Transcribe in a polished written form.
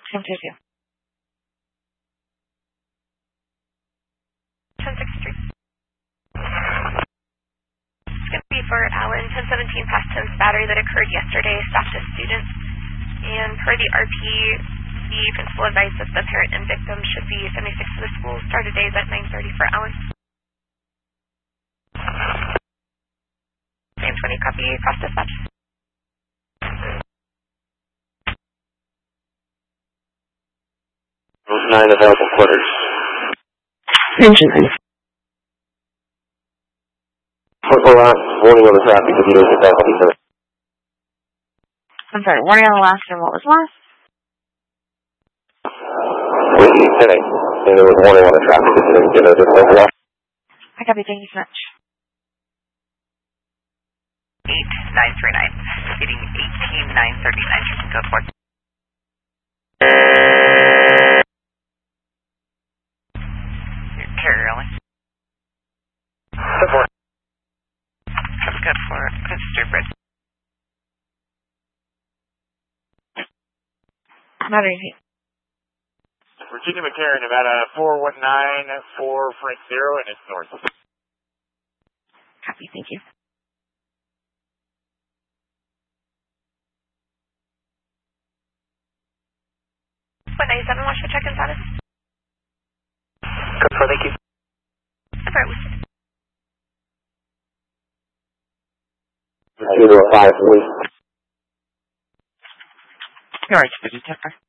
Same to you. 10-6 Street. It's going to be for Allen, 1017 past 10's battery that occurred yesterday, stopped a student. And per the RP, the principal advised that the parent and victim should be 76 to the school. Started days at 9:30 for Allen. Same 20 copy, cross dispatch. Those 9 available quarters. Engine 9. Warning on the traffic if you don't get that, I'll be finished. I'm sorry, warning on the last and what was last? Waiting today. And there was warning on the traffic if you didn't get it. I copy, thank you so much. 8939, hitting 18939, go forward. Carrier only. Support. That's good for Street Bridge. Battery. Virginia McCarran, Nevada 419-4 Frank 0 and it's north. Copy, thank you. What 97 wants your check-in status? Good for, thank you. That's right, Winston. 2 to a 5, please. You're right, detector.